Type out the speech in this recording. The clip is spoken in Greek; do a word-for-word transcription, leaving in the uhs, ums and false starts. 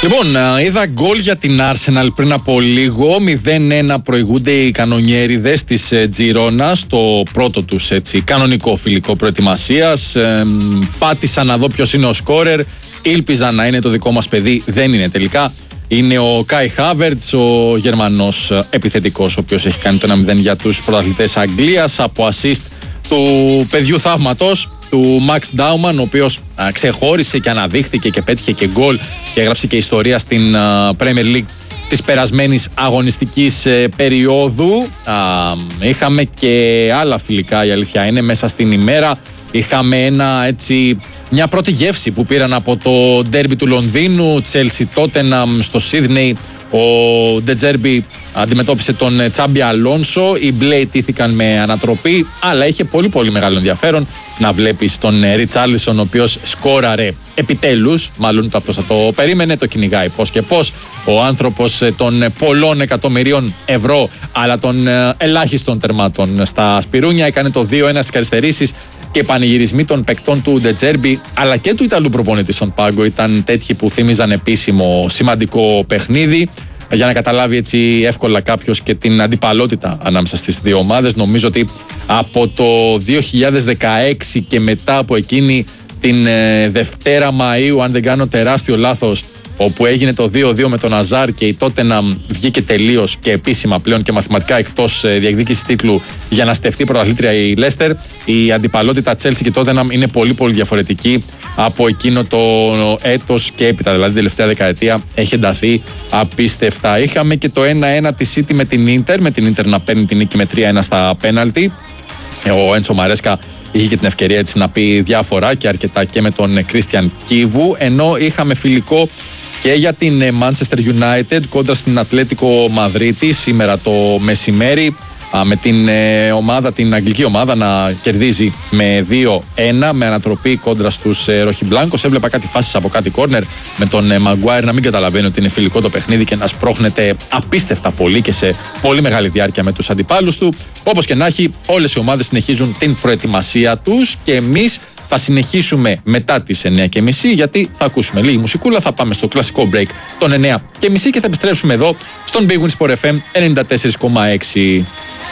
Λοιπόν, είδα γκολ για την Arsenal πριν από λίγο. μηδέν ένα προηγούνται οι κανονιέριδες της Τζιρόνα στο πρώτο τους έτσι, κανονικό φιλικό προετοιμασίας. Ε, πάτησα να δω ποιος είναι ο σκόρερ. Ήλπιζα να είναι το δικό μας παιδί. Δεν είναι τελικά. Είναι ο Κάι Χάβερτς, ο Γερμανός επιθετικός, ο οποίος έχει κάνει το ένα μηδέν για τους πρωταθλητές Αγγλίας από assist του παιδιού θαύματος, του Μαξ Ντάουμαν, ο οποίος α, ξεχώρισε και αναδείχθηκε και πέτυχε και γκολ και έγραψε και ιστορία στην α, Premier League της περασμένης αγωνιστικής ε, περίοδου. Α, είχαμε και άλλα φιλικά, η αλήθεια είναι, μέσα στην ημέρα. Είχαμε ένα, έτσι, μια πρώτη γεύση που πήραν από το ντέρμπι του Λονδίνου, Chelsea Tottenham στο Σίδνεϊ. Ο De Zerbi αντιμετώπισε τον Τσάμπι Αλόνσο. Οι μπλε τήθηκαν με ανατροπή, αλλά είχε πολύ πολύ μεγάλο ενδιαφέρον να βλέπεις τον Ριτσάρλισον, ο οποίος σκόραρε επιτέλους. Μάλλον το αυτός θα το περίμενε, το κυνηγάει πώς και πώς. Ο άνθρωπος των πολλών εκατομμυρίων ευρώ, αλλά των ελάχιστων τερμάτων στα σπιρούνια, έκανε το δύο ένα στις καθυστερήσεις. Και οι πανηγυρισμοί των παικτών του De Zerbi αλλά και του Ιταλού προπονητή στον πάγκο ήταν τέτοιοι που θύμιζαν επίσημο σημαντικό παιχνίδι. Για να καταλάβει έτσι εύκολα κάποιος και την αντιπαλότητα ανάμεσα στις δύο ομάδες. Νομίζω ότι από το δύο χιλιάδες δεκαέξι και μετά από εκείνη την ε, Δευτέρα Μαΐου, αν δεν κάνω τεράστιο λάθος, όπου έγινε το δύο δύο με τον Αζάρ και η Tottenham βγήκε τελείως και επίσημα πλέον και μαθηματικά εκτός ε, διεκδίκησης τίτλου για να στεφθεί πρωταθλήτρια η Leicester, η αντιπαλότητα Chelsea και Tottenham είναι πολύ πολύ διαφορετική από εκείνο το έτος και έπειτα, δηλαδή την τελευταία δεκαετία έχει ενταθεί απίστευτα. Είχαμε και το ένα ένα τη City με την Inter, με την Inter να παίρνει την νίκη με τρία ένα στα πέναλτι. Ο Έντσο Μαρέσκα είχε και την ευκαιρία έτσι να πει διάφορα και αρκετά και με τον Κρίστιαν Κίβου, ενώ είχαμε φιλικό και για την Manchester United κόντρα στην Ατλέτικο Μαδρίτη σήμερα το μεσημέρι, με την ομάδα, την αγγλική ομάδα να κερδίζει με δύο ένα με ανατροπή κόντρα στους Ροχιμπλάνκος. Έβλεπα κάτι φάσεις από κάτι κόρνερ με τον Μαγκουάιρ να μην καταλαβαίνει ότι είναι φιλικό το παιχνίδι και να σπρώχνεται απίστευτα πολύ και σε πολύ μεγάλη διάρκεια με τους αντιπάλους του. Όπως και να έχει, όλες οι ομάδες συνεχίζουν την προετοιμασία τους και εμείς θα συνεχίσουμε μετά τις εννιά και μισή, γιατί θα ακούσουμε λίγη μουσικούλα, θα πάμε στο κλασικό break των εννιά και μισή και θα επιστρέψουμε εδώ στον Big Win Sport εφ εμ ενενήντα τέσσερα κόμμα έξι.